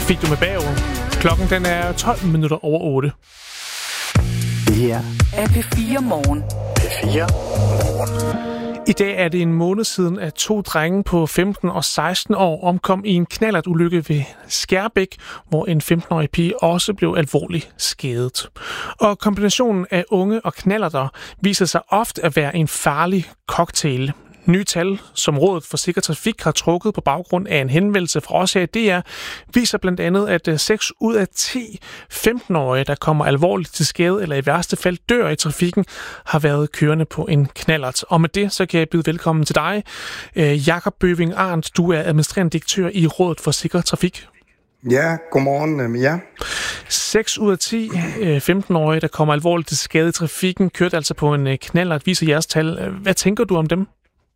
fik du med bagover. Klokken den er 12 minutter over 8. Det her er P4 Morgen. P4 Morgen. I dag er det en måned siden, at 2 drenge på 15 og 16 år omkom i en knallertulykke ved Skærbæk, hvor en 15-årig pige også blev alvorligt skadet. Og kombinationen af unge og knallerter viser sig ofte at være en farlig cocktail. Nye tal, som Rådet for Sikker Trafik har trukket på baggrund af en henvendelse fra os her i DR, viser blandt andet, at 6 ud af 10 15-årige, der kommer alvorligt til skade eller i værste fald dør i trafikken, har været kørende på en knallert. Og med det, så kan jeg byde velkommen til dig, Jakob Bøving Arndt. Du er administrerende direktør i Rådet for Sikker Trafik. Ja, godmorgen med jer. 6 ud af 10 15-årige, der kommer alvorligt til skade i trafikken, kørte altså på en knallert, viser jeres tal. Hvad tænker du om dem?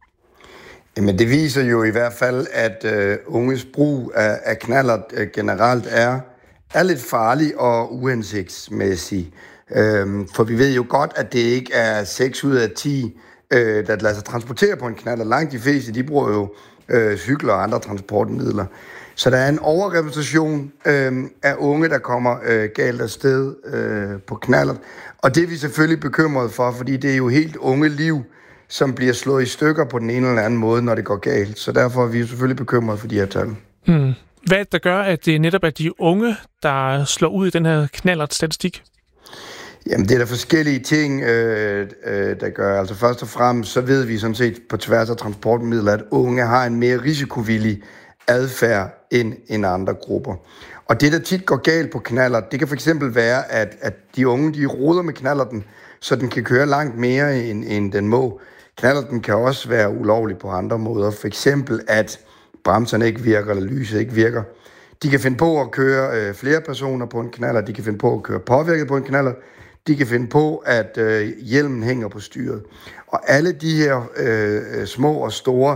Jamen, det viser jo i hvert fald, at unges brug af knallert generelt er lidt farlig og uhensigtsmæssig. For vi ved jo godt, at det ikke er 6 ud af 10, der lader sig transportere på en knallert. Langt de fleste, de bruger jo cykler og andre transportmidler. Så der er en overrepræsentation af unge, der kommer galt afsted på knallert. Og det er vi selvfølgelig bekymrede for, fordi det er jo helt unge liv, som bliver slået i stykker på den ene eller anden måde, når det går galt. Så derfor er vi selvfølgelig bekymrede for de her tal. Hvad er det, der gør, at det netop er de unge, der slår ud i den her knallert-statistik? Jamen, det er der forskellige ting, der gør. Altså først og fremmest, så ved vi sådan set på tværs af transportmidler, at unge har en mere risikovillig adfærd end andre grupper. Og det, der tit går galt på knallert, det kan fx være, at de unge, de roder med knallerten, så den kan køre langt mere, end den må. Knallerten kan også være ulovlig på andre måder. For eksempel, at bremserne ikke virker, eller lyset ikke virker. De kan finde på at køre flere personer på en knallert. De kan finde på at køre påvirket på en knallert. De kan finde på, at hjelmen hænger på styret. Og alle de her små og store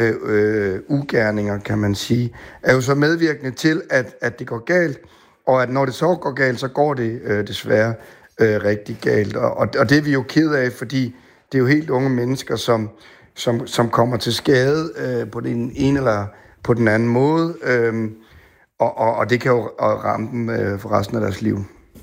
ugerninger, kan man sige, er jo så medvirkende til, at det går galt. Og at når det så går galt, så går det desværre rigtig galt. Og det er vi jo ked af, fordi det er jo helt unge mennesker, som kommer til skade på den ene eller på den anden måde. Og det kan jo ramme dem for resten af deres liv.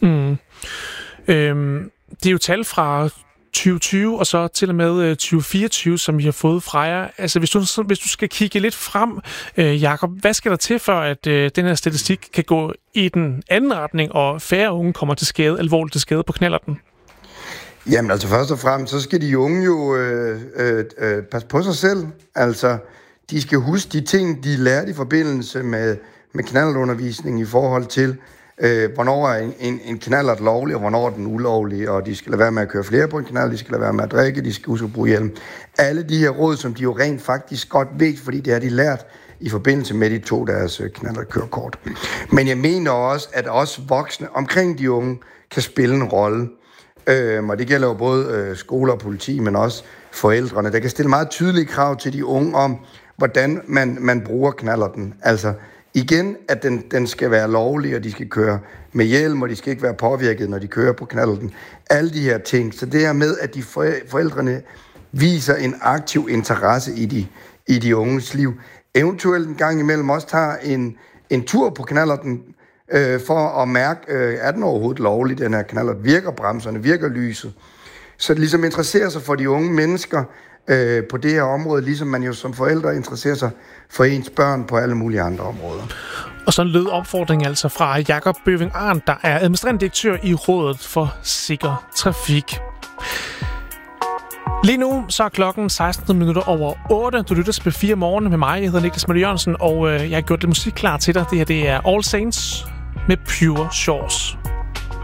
Det er jo tal fra 2020 og så til og med 2024, som vi har fået fra jer. Altså, hvis du skal kigge lidt frem, Jakob, hvad skal der til for, at den her statistik kan gå i den anden retning, og færre unge kommer til skade, alvorligt til skade på knallerten? Jamen, altså først og fremmest, så skal de unge jo passe på sig selv. Altså, de skal huske de ting, de lærte i forbindelse med knallertundervisning i forhold til, hvornår er en knallert lovlig, og hvornår er den ulovlig, og de skal lade være med at køre flere på en knallert, de skal lade være med at drikke, de skal huske at bruge hjelm. Alle de her råd, som de jo rent faktisk godt ved, fordi det har de lært i forbindelse med, de tog deres knallertkørekort. Men jeg mener også, at også voksne omkring de unge kan spille en rolle. Og det gælder jo både skoler og politi, men også forældrene. Der kan stille meget tydelige krav til de unge om, hvordan man bruger knallerten. Altså, igen, at den skal være lovlig, og de skal køre med hjelm, og de skal ikke være påvirket, når de kører på knallerten. Alle de her ting. Så det her med, at de forældrene viser en aktiv interesse i de unges liv. Eventuelt en gang imellem også tager en tur på knallerten, for at mærke, er den overhovedet lovlig, den her knallert? Virker bremserne? Virker lyset? Så det ligesom interesserer sig for de unge mennesker på det her område, ligesom man jo som forældre interesserer sig for ens børn på alle mulige andre områder. Og så lød opfordring altså fra Jakob Bøving Arndt, der er administrerende direktør i Rådet for Sikker Trafik. Lige nu så er klokken 16 minutter over 8. Du lytter til P4 Morgen med mig. Jeg hedder Niklas Møller Jørgensen, og jeg har gjort lidt musik klar til dig. Det her det er All Saints med Pure Shores.